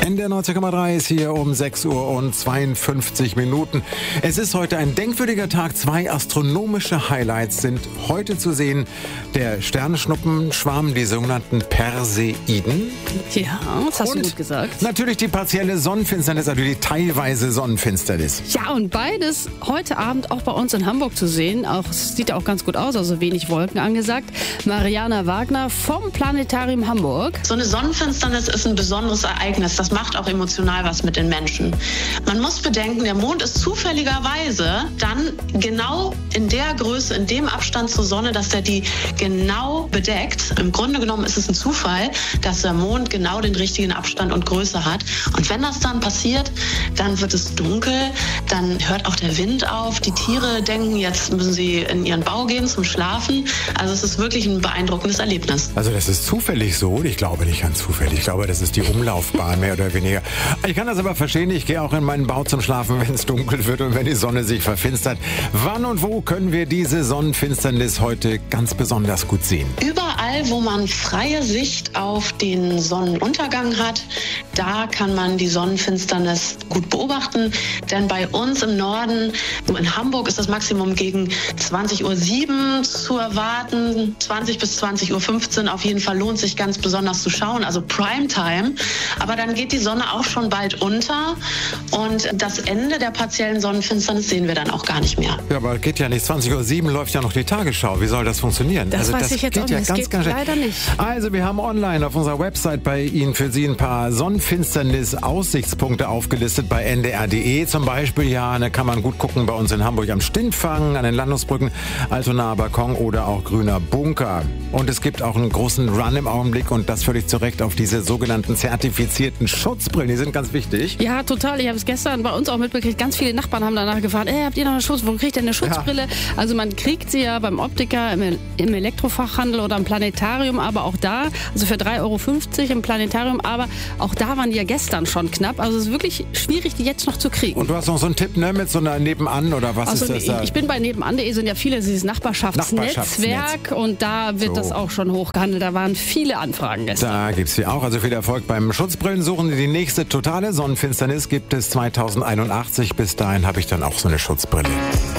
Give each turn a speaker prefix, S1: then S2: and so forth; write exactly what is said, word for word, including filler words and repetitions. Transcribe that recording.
S1: N D R neunzig Komma drei ist hier um sechs Uhr und zweiundfünfzig Minuten. Es ist heute ein denkwürdiger Tag. Zwei astronomische Highlights sind heute zu sehen. Der Sternschnuppenschwarm, die sogenannten Perseiden.
S2: Ja, das hast
S1: und
S2: du gut gesagt.
S1: Natürlich die partielle Sonnenfinsternis, also die teilweise Sonnenfinsternis.
S2: Ja, und beides heute Abend auch bei uns in Hamburg zu sehen. Auch, es sieht ja auch ganz gut aus, also wenig Wolken angesagt. Mariana Wagner vom Planetarium Hamburg.
S3: So eine Sonnenfinsternis ist ein besonderes Ereignis. Das macht auch emotional was mit den Menschen. Man muss bedenken, der Mond ist zufälligerweise dann genau in der Größe, in dem Abstand zur Sonne, dass er die genau bedeckt. Im Grunde genommen ist es ein Zufall, dass der Mond genau den richtigen Abstand und Größe hat. Und wenn das dann passiert, dann wird es dunkel, dann hört auch der Wind auf. Die Tiere denken, jetzt müssen sie in ihren Bau gehen zum Schlafen. Also es ist wirklich ein beeindruckendes Erlebnis.
S1: Also das ist zufällig so? Ich glaube nicht ganz zufällig. Ich glaube, das ist die Umlaufbahn mehr oder weniger. Ich kann das aber verstehen. Ich gehe auch in meinen Bau zum Schlafen, wenn es dunkel wird und wenn die Sonne sich verfinstert. Wann und wo können wir diese Sonnenfinsternis heute ganz besonders gut sehen?
S3: Überall, wo man freie Sicht auf den Sonnenuntergang hat, da kann man die Sonnenfinsternis gut beobachten. Denn bei uns im Norden, in Hamburg, ist das Maximum gegen zwanzig Uhr sieben zu erwarten. zwanzig bis zwanzig Uhr fünfzehn auf jeden Fall lohnt sich ganz besonders zu schauen, also Primetime. Aber dann geht die Sonne auch schon bald unter und das Ende der partiellen Sonnenfinsternis sehen wir dann auch gar nicht mehr.
S1: Ja, aber geht ja nicht. zwanzig Uhr sieben läuft ja noch die Tagesschau. Wie soll das funktionieren?
S2: Das
S1: also,
S2: weiß
S1: das
S2: ich jetzt
S1: geht
S2: auch
S1: ja
S2: nicht.
S1: ganz,
S2: Das geht
S1: ganz
S2: leider nicht.
S1: Also wir haben online auf unserer Website bei Ihnen für Sie ein paar Sonnenfinsternis-Aussichtspunkte aufgelistet bei N D R punkt de. Zum Beispiel, ja, da kann man gut gucken bei uns in Hamburg am Stintfang, an den Landungsbrücken, Altonaer Balkon oder auch Grüner Bunker. Und es gibt auch einen großen Run im Augenblick und das völlig zu Recht auf diese sogenannten zertifizierten Schutzbrillen. Die sind ganz wichtig.
S2: Ja, total. Ich habe es gestern bei uns auch mitbekriegt. Ganz viele Nachbarn haben danach gefragt, ey, habt ihr noch eine Schutz? Wo kriegt ihr eine Schutzbrille? Ja. Also man kriegt sie ja beim Optiker, im, im Elektrofachhandel oder im Planetarium, aber auch da, also für drei Euro fünfzig im Planetarium, aber auch da waren die ja gestern schon knapp. Also es ist wirklich schwierig, die jetzt noch zu kriegen.
S1: Und du hast noch so einen Tipp, ne, mit so einer Nebenan oder was
S2: also,
S1: ist das
S2: ich,
S1: da?
S2: ich bin bei nebenan punkt de, sind ja viele, dieses Nachbarschaftsnetzwerk
S1: Nachbarschaftsnetz.
S2: Und da wird
S1: so.
S2: das auch schon hochgehandelt. Da waren viele Anfragen gestern.
S1: Da gibt's die auch. Also viel Erfolg beim Schutzbrillen suchen. Die nächste totale Sonnenfinsternis gibt es zweitausendeinundachtzig. Bis dahin habe ich dann auch so eine Schutzbrille.